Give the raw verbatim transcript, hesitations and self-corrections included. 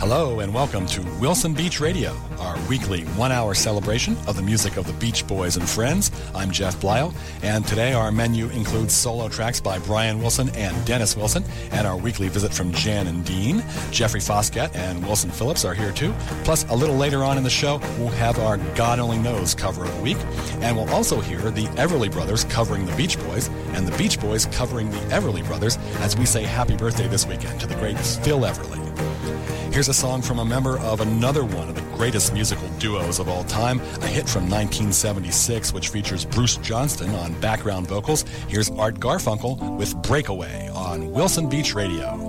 Hello and welcome to Wilson Beach Radio, our weekly one-hour celebration of the music of the Beach Boys and Friends. I'm Jeff Blyle, and today our menu includes solo tracks by Brian Wilson and Dennis Wilson, and our weekly visit from Jan and Dean. Jeffrey Foskett and Wilson Phillips are here too. Plus, a little later on in the show, we'll have our God Only Knows cover of the week, and we'll also hear the Everly Brothers covering the Beach Boys, and the Beach Boys covering the Everly Brothers as we say happy birthday this weekend to the great Phil Everly. Here's a song from a member of another one of the greatest musical duos of all time, a hit from nineteen seventy-six, which features Bruce Johnston on background vocals. Here's Art Garfunkel with Breakaway on Wilson Beach Radio.